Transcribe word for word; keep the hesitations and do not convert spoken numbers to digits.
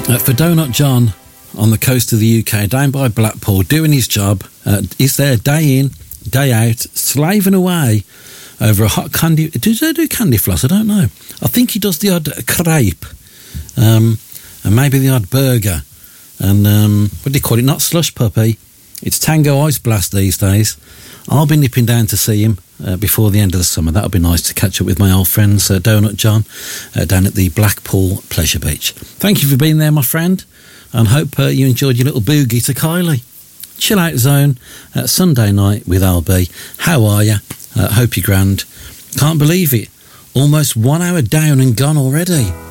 uh, for Donut John on the coast of the U K, down by Blackpool, doing his job. Uh, he's there day in, day out, slaving away over a hot candy. Does he do candy floss? I don't know. I think he does the odd crepe, um, and maybe the odd burger. And um, what do you call it? Not slush puppy. It's Tango Ice Blast these days. I'll be nipping down to see him uh, before the end of the summer. That'll be nice to catch up with my old friends, uh, Donut John, uh, down at the Blackpool Pleasure Beach. Thank you for being there, my friend, and hope uh, you enjoyed your little boogie to Kylie. Chill Out Zone, uh, Sunday night with L B. How are you? Uh, hope you're grand. Can't believe it. Almost one hour down and gone already.